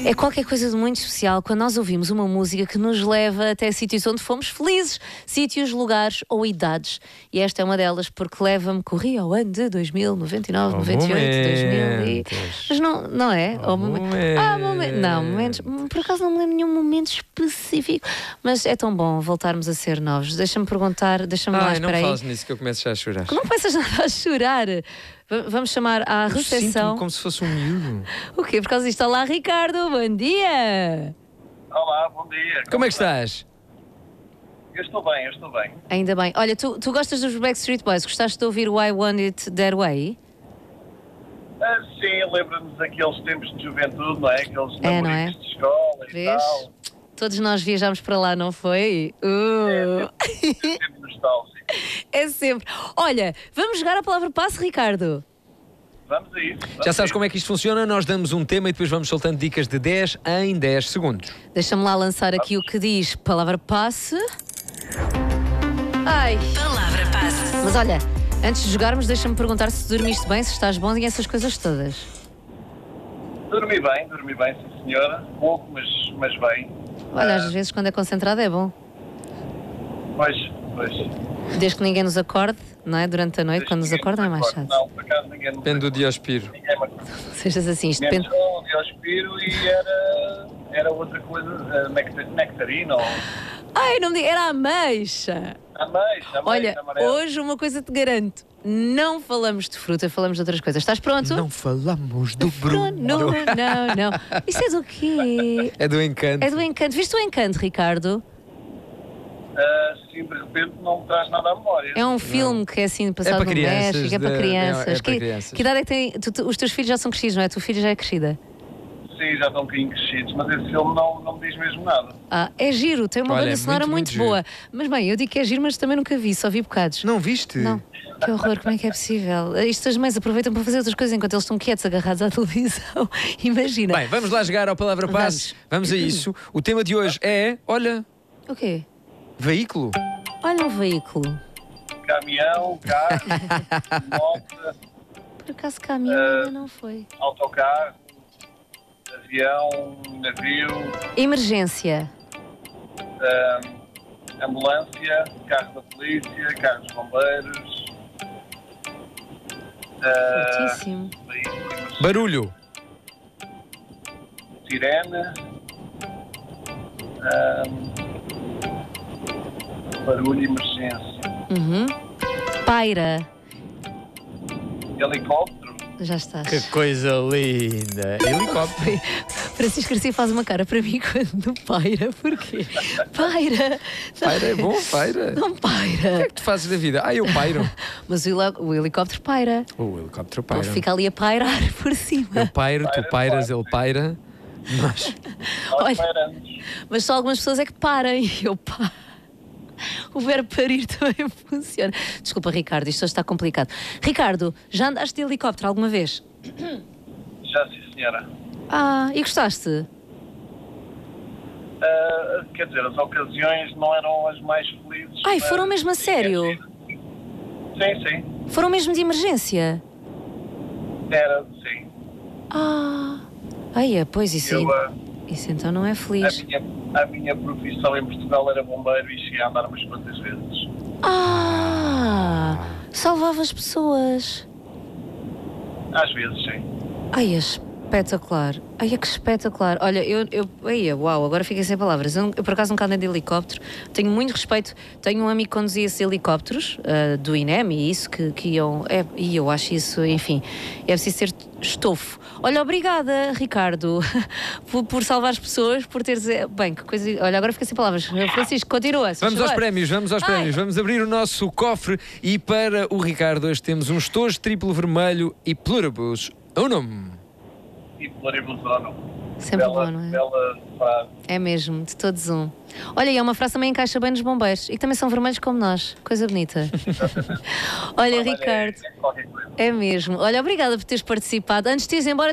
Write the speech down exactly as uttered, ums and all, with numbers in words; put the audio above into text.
É qualquer coisa de muito especial quando nós ouvimos uma música que nos leva até sítios onde fomos felizes, sítios, lugares ou idades. E esta é uma delas porque leva-me, corri ao ano de dois mil, noventa e nove, Oh, noventa e oito, dois mil e... momentos. Mas não, não é? Oh, Ou momen- momentos. Ah, momentos. Não, momentos. Por acaso não me lembro de nenhum momento específico. Mas é tão bom voltarmos a ser novos. Deixa-me perguntar, deixa-me lá, Ai, não espera aí. falas nisso que eu começo já a chorar. Não começas nada a chorar. V- Vamos chamar à Eu recepção. sinto-me como se fosse um miúdo. O quê? Por causa disto. Olá, Ricardo, bom dia! Olá, bom dia. Como é que estás? Eu estou bem, eu estou bem. Ainda bem. Olha, tu, tu gostas dos Backstreet Boys? Gostaste de ouvir o I Want It That Way? Ah, sim, lembra-nos daqueles tempos de juventude, não é? Aqueles É, não namoricos é? de escola e Vês? tal. Todos nós viajámos para lá, não foi? Uh. É sempre nostálgico. É sempre. Olha, vamos jogar a palavra passe, Ricardo. Vamos a isso. Vamos Já a sabes isso. como é que isto funciona? Nós damos um tema e depois vamos soltando dicas de dez em dez segundos. Deixa-me lá lançar aqui o que diz palavra passe. Ai, Palavra passe. mas olha, antes de jogarmos, deixa-me perguntar se dormiste bem, se estás bom e essas coisas todas. Dormi bem, dormi bem, sim senhora. Pouco, mas, mas bem. Olha, Ah, às vezes quando é concentrado é bom. Pois, pois. Desde que ninguém nos acorde, não é? Durante a noite, Desde quando nos ninguém acordam é me mais acorda. chato. Não, por acaso ninguém me Depende do Diospiro. Ninguém me acorda. Sejas assim, isto Menos depende. o Diospiro e era, era outra coisa, uh, nectar, nectarina ou Ai, não me diga, era a ameixa. ameixa, ameixa, Olha, amarela. hoje uma coisa te garanto. Não falamos de fruta, falamos de outras coisas. Estás pronto? Não falamos do Não, Bruno. não, não, não. Isso é do quê? É do encanto. É do Encanto. Viste o Encanto, Ricardo? Ah, sim, de repente não me traz nada à memória. É um filme que é assim passado para no crianças, México, é para de- crianças. é- é para que, crianças. que idade é que tem? Tu- tu- os teus filhos já são crescidos, não é? A tua filha já é crescida. Sim, já estão um bocadinho crescidos, mas esse filme não, não me diz mesmo nada. Ah, é giro, tem uma Olha, banda é sonora muito, muito, muito boa. Mas bem, eu digo que é giro, mas também nunca vi, só vi bocados. Não viste? Não. Que horror, como é que é possível? Isto as mães aproveitam para fazer outras coisas enquanto eles estão quietos, agarrados à televisão. Imagina. Bem, vamos lá jogar ao Palavra Passe. Vamos. a isso. O tema de hoje é, olha, O quê? veículo. Olha um veículo. Caminhão, carro, moto, Por acaso caminhão Ah. ainda não foi. autocarro, avião, navio, Emergência. ah, ambulância, carro da polícia, carro dos bombeiros. ah, Fortíssimo. veículos, Barulho. sirene. ah, barulho, emergência. Uhum. Paira. Helicóptero. Já estás. Que coisa linda. Helicóptero. Francisco Garcia faz uma cara para mim quando paira. Porquê? Paira. Paira é bom, paira. Não O que paira. é que tu fazes da vida? Ah, eu pairo. Mas o, heli- o helicóptero paira. O helicóptero Ele paira. fica ali a pairar por cima. Eu pairo, tu pairas, ele paira. Nós... Nós Olha. pairamos. Mas só algumas pessoas é que parem. Eu paro. O verbo parir também funciona. Desculpa, Ricardo, isto hoje está complicado. Ricardo, já andaste de helicóptero alguma vez? Já sim, senhora. Ah, e gostaste? Ah, quer dizer, as ocasiões não eram as mais felizes. Ai, mas- foram mesmo a sério? Sim, sim. Foram mesmo de emergência? Era, sim. Ah, ai, é, pois isso, Eu, ah, isso então não é a, feliz. minha, a minha profissão em Portugal era bombeiro e cheguei a andar umas quantas vezes. Ah, salvava as pessoas. Às vezes, sim. Ai, é espetacular. Ai, é que espetacular. Olha, eu, eu ai, uau, agora fiquei sem palavras. Eu, eu por acaso nunca andei de helicóptero. Tenho muito respeito. Tenho um amigo que conduzia esses helicópteros ah, do INEM e isso que, que iam. É, e eu acho isso, enfim, é preciso ser estofo. Olha, obrigada, Ricardo, por, por salvar as pessoas, por teres. Bem, que coisa. Olha, agora fiquei sem palavras. Francisco, continua. se Vamos faz aos favor. prémios, vamos aos Ai. prémios. Vamos abrir o nosso cofre e para o Ricardo hoje temos um estojo triplo vermelho e pluribus unum. E Pluribus Unum. Sempre bela, bom, não é? Bela frase. É mesmo, de todos um. Olha, e é uma frase também encaixa bem nos bombeiros e que também são vermelhos como nós. Coisa bonita. Olha, Olha, Ricardo, é qualquer coisa. é mesmo. Olha, obrigada por teres participado. Antes de ires embora,